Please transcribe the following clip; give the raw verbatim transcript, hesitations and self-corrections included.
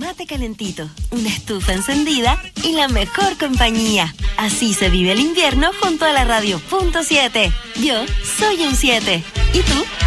mate calentito, una estufa encendida y la mejor compañía. Así se vive el invierno junto a la radio punto siete. Yo soy un siete. ¿Y tú?